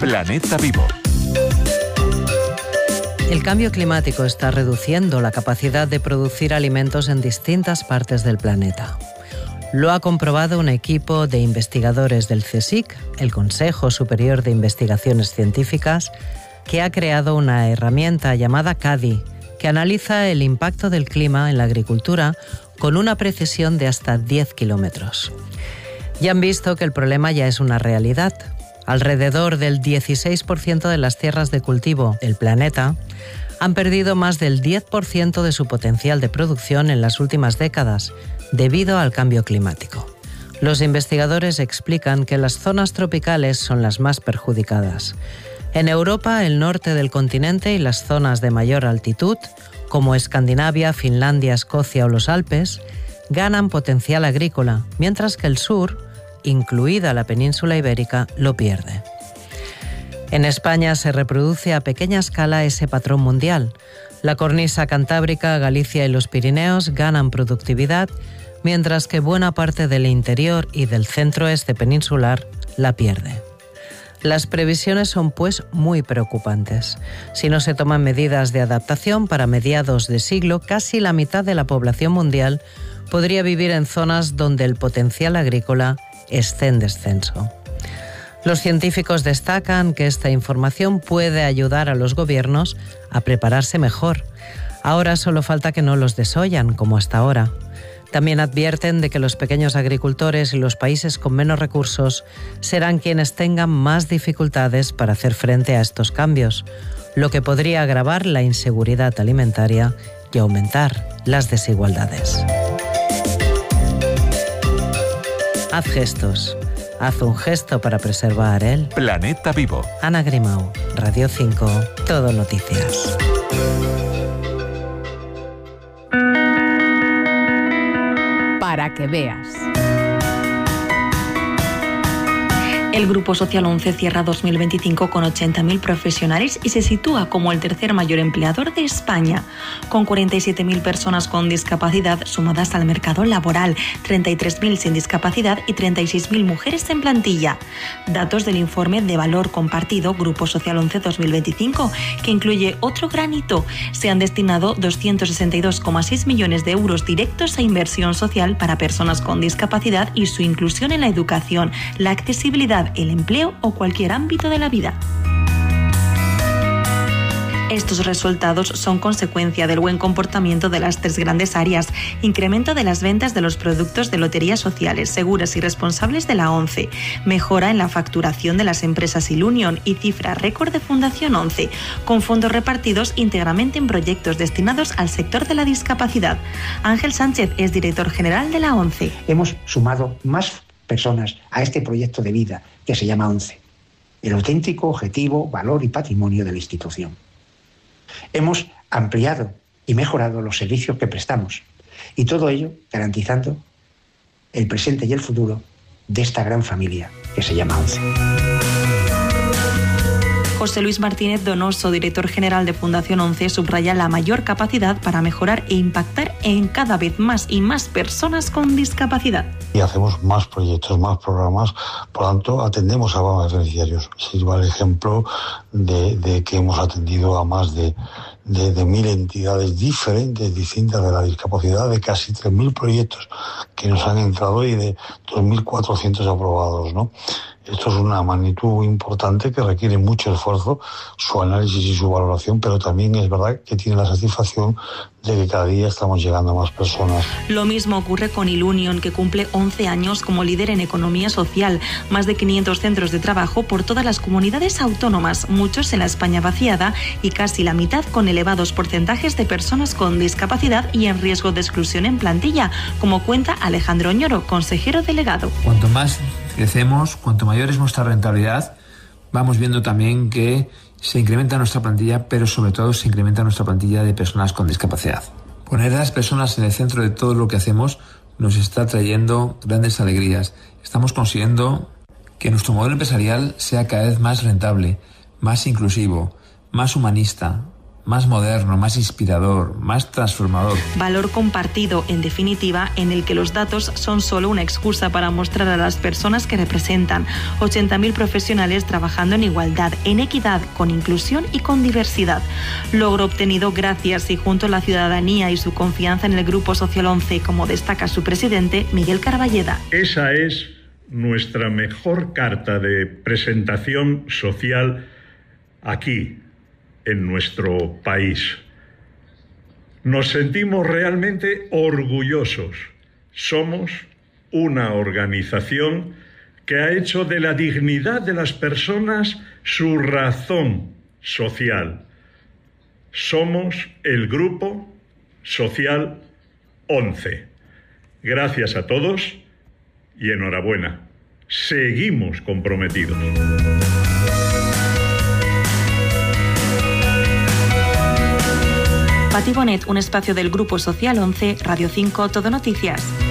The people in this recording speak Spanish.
Planeta Vivo. El cambio climático está reduciendo la capacidad de producir alimentos en distintas partes del planeta. Lo ha comprobado un equipo de investigadores del CSIC, el Consejo Superior de Investigaciones Científicas, que ha creado una herramienta llamada CADI, que analiza el impacto del clima en la agricultura con una precisión de hasta 10 kilómetros. Ya han visto que el problema ya es una realidad. Alrededor del 16% de las tierras de cultivo del planeta han perdido más del 10% de su potencial de producción en las últimas décadas debido al cambio climático. Los investigadores explican que las zonas tropicales son las más perjudicadas. En Europa, el norte del continente y las zonas de mayor altitud, como Escandinavia, Finlandia, Escocia o los Alpes, ganan potencial agrícola, mientras que el sur, incluida la península ibérica, lo pierde. En España se reproduce a pequeña escala ese patrón mundial. La cornisa cantábrica, Galicia y los Pirineos ganan productividad, mientras que buena parte del interior y del centro-este peninsular la pierde. Las previsiones son, pues, muy preocupantes. Si no se toman medidas de adaptación, para mediados de siglo, casi la mitad de la población mundial podría vivir en zonas donde el potencial agrícola esté en descenso. Los científicos destacan que esta información puede ayudar a los gobiernos a prepararse mejor. Ahora solo falta que no los desollan, como hasta ahora. También advierten de que los pequeños agricultores y los países con menos recursos serán quienes tengan más dificultades para hacer frente a estos cambios, lo que podría agravar la inseguridad alimentaria y aumentar las desigualdades. Haz gestos. Haz un gesto para preservar el Planeta Vivo. Ana Grimau, Radio 5, Todo Noticias. Para que veas. El Grupo Social 11 cierra 2025 con 80.000 profesionales y se sitúa como el tercer mayor empleador de España, con 47.000 personas con discapacidad sumadas al mercado laboral, 33.000 sin discapacidad y 36.000 mujeres en plantilla. Datos del informe de valor compartido Grupo Social 11 2025, que incluye otro gran hito. Se han destinado 262,6 millones de euros directos a inversión social para personas con discapacidad y su inclusión en la educación, la accesibilidad, el empleo o cualquier ámbito de la vida. Estos resultados son consecuencia del buen comportamiento de las tres grandes áreas: incremento de las ventas de los productos de loterías sociales, seguras y responsables de la ONCE, mejora en la facturación de las empresas Ilunion y cifra récord de Fundación 11, con fondos repartidos íntegramente en proyectos destinados al sector de la discapacidad. Ángel Sánchez es director general de la ONCE. Hemos sumado más personas a este proyecto de vida que se llama ONCE, el auténtico objetivo, valor y patrimonio de la institución. Hemos ampliado y mejorado los servicios que prestamos, y todo ello garantizando el presente y el futuro de esta gran familia que se llama ONCE. José Luis Martínez Donoso, director general de Fundación 11, subraya la mayor capacidad para mejorar e impactar en cada vez más y más personas con discapacidad. Y hacemos más proyectos, más programas, por lo tanto atendemos a más beneficiarios. Sirva el ejemplo de que hemos atendido a más de 1.000 entidades diferentes, distintas de la discapacidad, de casi 3.000 proyectos que nos han entrado y de 2.400 aprobados, ¿no? Esto es una magnitud importante que requiere mucho esfuerzo, su análisis y su valoración, pero también es verdad que tiene la satisfacción de que cada día estamos llegando a más personas. Lo mismo ocurre con Ilunion, que cumple 11 años como líder en economía social. Más de 500 centros de trabajo por todas las comunidades autónomas, muchos en la España vaciada y casi la mitad con elevados porcentajes de personas con discapacidad y en riesgo de exclusión en plantilla, como cuenta Alejandro Oñoro, consejero delegado. Cuanto más crecemos, cuanto mayor es nuestra rentabilidad, vamos viendo también que se incrementa nuestra plantilla, pero sobre todo se incrementa nuestra plantilla de personas con discapacidad. Poner a las personas en el centro de todo lo que hacemos nos está trayendo grandes alegrías. Estamos consiguiendo que nuestro modelo empresarial sea cada vez más rentable, más inclusivo, más humanista, más moderno, más inspirador, más transformador. Valor compartido, en definitiva, en el que los datos son solo una excusa para mostrar a las personas que representan. 80.000 profesionales trabajando en igualdad, en equidad, con inclusión y con diversidad. Logro obtenido gracias y junto a la ciudadanía y su confianza en el Grupo Social 11, como destaca su presidente, Miguel Carballeda. Esa es nuestra mejor carta de presentación social aquí, en nuestro país. Nos sentimos realmente orgullosos. Somos una organización que ha hecho de la dignidad de las personas su razón social. Somos el Grupo Social 11. Gracias a todos y enhorabuena. Seguimos comprometidos. Pati Bonet, un espacio del Grupo Social 11, Radio 5, Todo Noticias.